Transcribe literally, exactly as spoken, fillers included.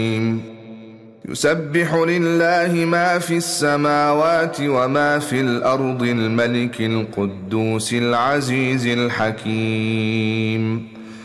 يسبح لله ما في السماوات وما في الأرض الملك القدوس العزيز الحكيم.